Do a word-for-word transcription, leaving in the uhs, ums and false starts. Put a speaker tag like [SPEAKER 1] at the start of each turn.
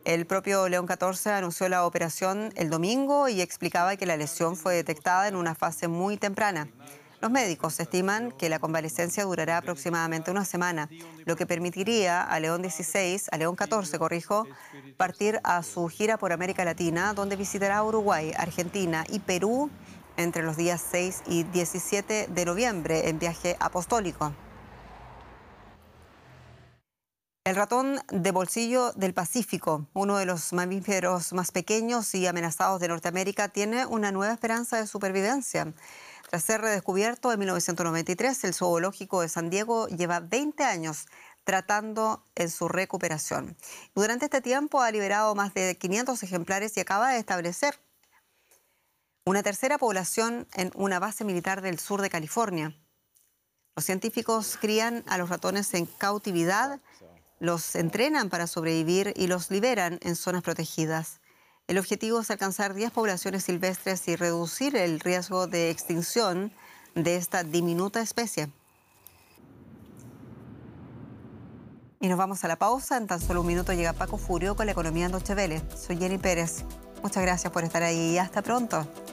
[SPEAKER 1] El propio León catorce anunció la operación el domingo y explicaba que la lesión fue detectada en una fase muy temprana. Los médicos estiman que la convalecencia durará aproximadamente una semana, lo que permitiría a León dieciséis, a León catorce, corrijo, partir a su gira por América Latina, donde visitará Uruguay, Argentina y Perú entre los días seis y diecisiete de noviembre en viaje apostólico. El ratón de bolsillo del Pacífico, uno de los mamíferos más pequeños y amenazados de Norteamérica, tiene una nueva esperanza de supervivencia. Tras ser redescubierto en mil novecientos noventa y tres, el zoológico de San Diego lleva veinte años tratando en su recuperación. Durante este tiempo ha liberado más de quinientos ejemplares y acaba de establecer una tercera población en una base militar del sur de California. Los científicos crían a los ratones en cautividad, los entrenan para sobrevivir y los liberan en zonas protegidas. El objetivo es alcanzar diez poblaciones silvestres y reducir el riesgo de extinción de esta diminuta especie. Y nos vamos a la pausa. En tan solo un minuto llega Paco Furio con la economía en Deutsche Welle. Soy Jenny Pérez. Muchas gracias por estar ahí y hasta pronto.